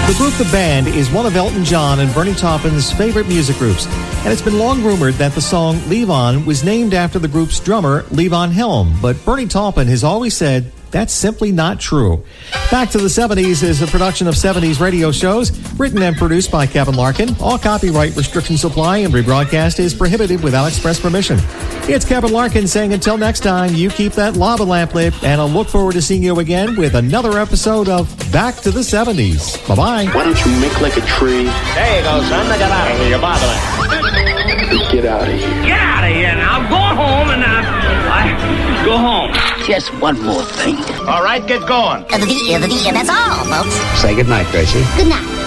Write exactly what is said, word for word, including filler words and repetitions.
The group The Band is one of Elton John and Bernie Taupin's favorite music groups, and it's been long rumored that the song Levon was named after the group's drummer, Levon Helm, but Bernie Taupin has always said that's simply not true. Back to the seventies is a production of seventies radio shows, written and produced by Kevin Larkin. All copyright restrictions apply, and rebroadcast is prohibited without express permission. It's Kevin Larkin saying until next time, you keep that lava lamp lit, and I'll look forward to seeing you again with another episode of Back to the seventies. Bye-bye. Why don't you make like a tree? There you go, son. Now get out of here. You're bothering. Get out of here. Get out of here now. Go home and uh, I go home. Just one more thing. All right, get going. Uh, the, uh, the, uh, that's all, folks. Say goodnight, Gracie. Good night.